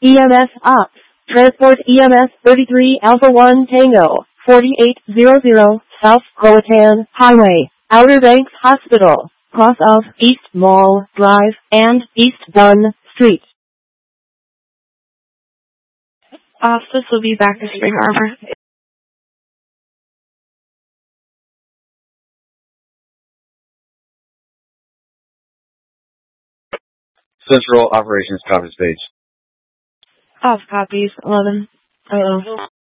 EMS Ops. Transport EMS 33 Alpha 1 Tango, 4800 South Croatan Highway, Outer Banks Hospital, cross of East Mall Drive and East Dunn Street. Office will be back to Spring Arbor. Central Operations Copies page. Off copies 11.